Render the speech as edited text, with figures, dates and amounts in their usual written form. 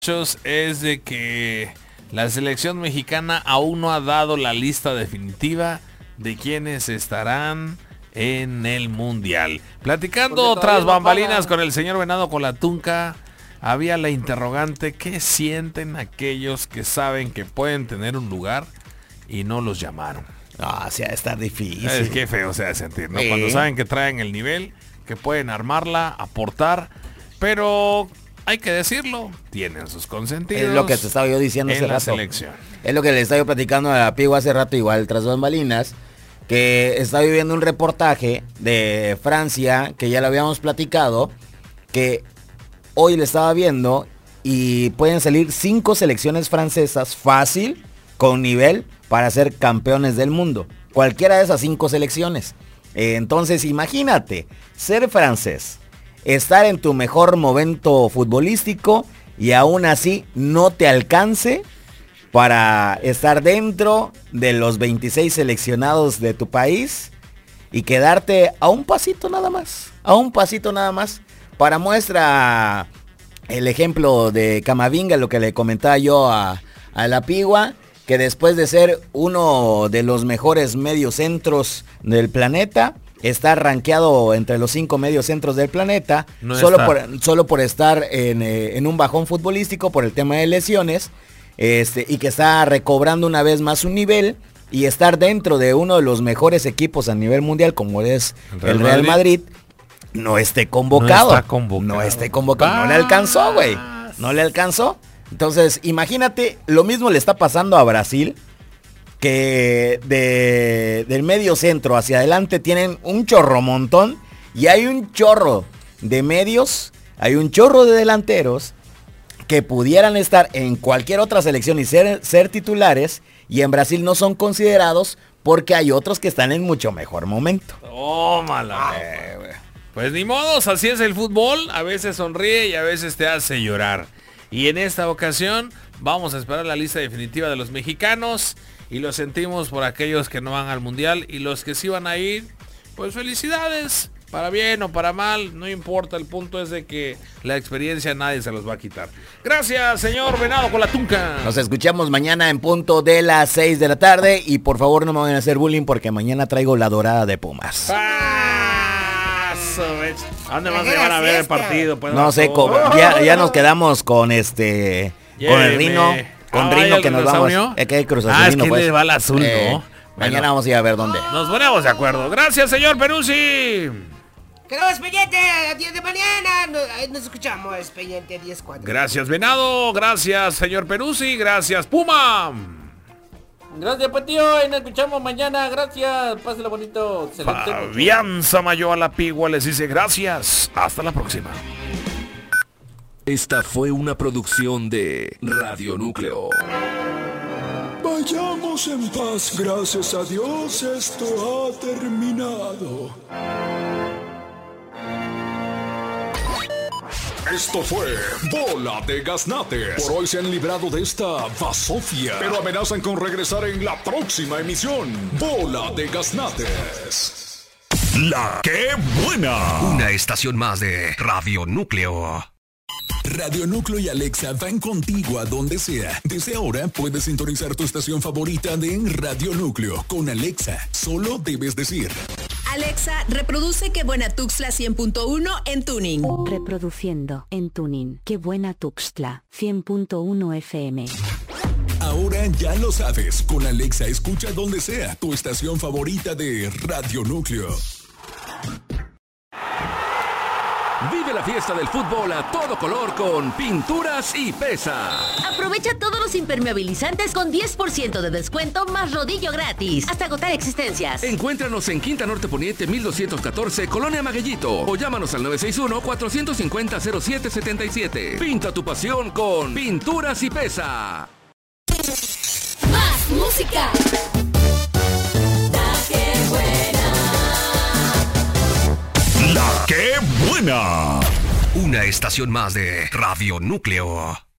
Es de que la selección mexicana aún no ha dado la lista definitiva de quienes estarán en el Mundial. Platicando tras bambalinas con el señor Venado Colatunca, había la interrogante: ¿qué sienten aquellos que saben que pueden tener un lugar y no los llamaron? Sí, está difícil. Es que feo se ha de sentir, ¿no? Sí. Cuando saben que traen el nivel, que pueden armarla, aportar, pero hay que decirlo, tienen sus consentidos. Es lo que te estaba yo diciendo hace en la rato. selección. Es lo que le estaba yo platicando a la Pigo hace rato, igual tras bambalinas, que estaba viendo un reportaje de Francia, que ya lo habíamos platicado, que hoy le estaba viendo y pueden salir 5 selecciones francesas fácil, con nivel, para ser campeones del mundo. Cualquiera de esas 5 selecciones. Entonces imagínate, ser francés, estar en tu mejor momento futbolístico y aún así no te alcance para estar dentro de los 26 seleccionados de tu país y quedarte a un pasito nada más. Para muestra el ejemplo de Camavinga, lo que le comentaba yo a la Pigua, que después de ser uno de los mejores mediocentros del planeta, está rankeado entre los 5 mediocentros del planeta, solo por estar en un bajón futbolístico por el tema de lesiones, y que está recobrando una vez más un nivel y estar dentro de uno de los mejores equipos a nivel mundial como es el Real Madrid, no esté convocado. No le alcanzó, güey. No le alcanzó. Entonces, imagínate, lo mismo le está pasando a Brasil, que del medio centro hacia adelante tienen un chorro montón y hay un chorro de medios, hay un chorro de delanteros que pudieran estar en cualquier otra selección y ser titulares, y en Brasil no son considerados porque hay otros que están en mucho mejor momento. Tómala. Pues ni modos, así es el fútbol, a veces sonríe y a veces te hace llorar. Y en esta ocasión vamos a esperar la lista definitiva de los mexicanos y lo sentimos por aquellos que no van al Mundial, y los que sí van a ir, pues felicidades, para bien o para mal, no importa, el punto es de que la experiencia nadie se los va a quitar. Gracias, señor Venado Colatunca. Nos escuchamos mañana en punto de las 6 de la tarde y por favor no me vayan a hacer bullying porque mañana traigo la dorada de Pumas. ¿A dónde más se van a ver el partido? Pues, no sé, ya nos quedamos con con el Rino. Con Rino que nos vamos. Es que hay Cruz Azul. Es que pues le va al azul, ¿no? Mañana vamos a ir a ver dónde. Nos ponemos de acuerdo. Gracias, señor Peruzzi. Quedamos pendiente a las 10 de mañana. Nos escuchamos pendiente 10:04. Gracias, Venado. Gracias, señor Peruzzi. Gracias, Puma. Gracias, Patío, y nos escuchamos mañana. Gracias, páselo bonito. Fabián Samayo a la Pigua les dice gracias. Hasta la próxima. Esta fue una producción de Radio Núcleo. Vayamos en paz, gracias a Dios, esto ha terminado. Esto fue Bola de Gaznate. Por hoy se han librado de esta basofia, pero amenazan con regresar en la próxima emisión. Bola de Gaznates. ¡La qué buena! Una estación más de Radio Núcleo. Radio Núcleo y Alexa van contigo a donde sea. Desde ahora puedes sintonizar tu estación favorita de Radio Núcleo. Con Alexa, solo debes decir: Alexa, reproduce Qué Buena Tuxtla 100.1 en Tuning. Reproduciendo en Tuning Qué Buena Tuxtla 100.1 FM. Ahora ya lo sabes. Con Alexa escucha donde sea tu estación favorita de Radio Núcleo. Vive la fiesta del fútbol a todo color con Pinturas y Pesa. Aprovecha todos los impermeabilizantes con 10% de descuento más rodillo gratis hasta agotar existencias. Encuéntranos en Quinta Norte Poniente 1214, Colonia Maguellito, o llámanos al 961-450-0777. Pinta tu pasión con Pinturas y Pesa. Más música. ¡La qué buena! Una estación más de Radio Núcleo.